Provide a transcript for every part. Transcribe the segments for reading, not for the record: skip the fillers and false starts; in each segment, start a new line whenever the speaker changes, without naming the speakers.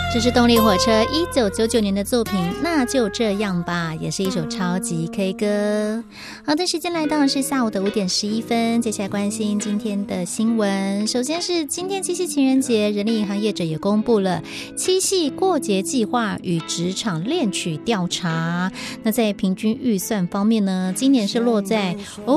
这是动力火车1999年的作品，那就这样吧，也是一首超级 K 歌。好的，时间来到是下午的5点11分，接下来关心今天的新闻。首先是今天七夕情人节，人力银行业者也公布了七夕过节计划与职场恋曲调查。那在平均预算方面呢，今年是落在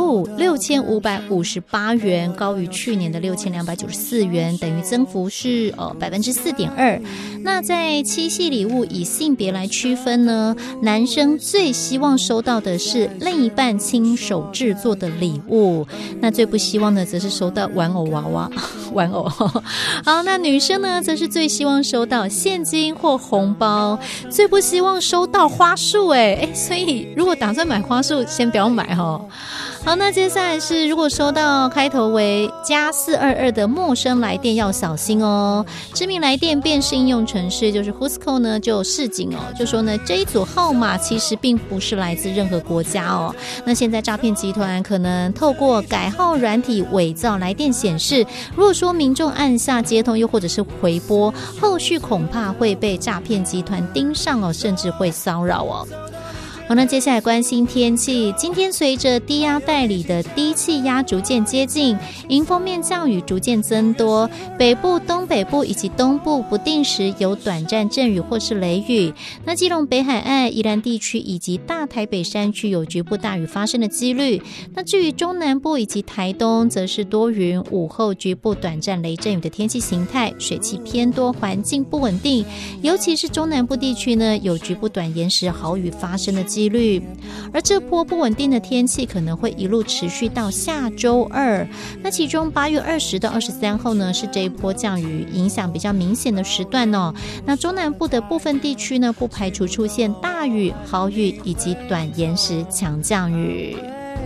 6558元，高于去年的6294元，等于增幅是4.2%。那在七夕礼物以性别来区分呢，男生最希望收到的是另一半亲手制作的礼物，那最不希望的则是收到玩偶娃娃玩偶。好，那女生呢则是最希望收到现金或红包，最不希望收到花束。所以如果打算买花束先不要买齁。好，那接下来是如果收到开头为+422的陌生来电要小心哦。知名来电辨识应用程式就是 Whoscall 呢就示警就说呢这一组号码其实并不是来自任何国家哦。那现在诈骗集团可能透过改号软体伪造来电显示，如果说民众按下接通又或者是回拨，后续恐怕会被诈骗集团盯上甚至会骚扰哦。好，那接下来关心天气。今天随着低压带里的低气压逐渐接近，迎风面降雨逐渐增多，北部、东北部以及东部不定时有短暂阵雨或是雷雨。那基隆北海岸、宜兰地区以及大台北山区有局部大雨发生的几率。那至于中南部以及台东，则是多云，午后局部短暂雷阵雨的天气形态，水汽偏多，环境不稳定。尤其是中南部地区呢，有局部短延时豪雨发生的几率，而这波不稳定的天气可能会一路持续到下周二。那其中8月20到23号呢，是这一波降雨影响比较明显的时段哦。那中南部的部分地区呢，不排除出现大雨、豪雨以及短延时强降雨。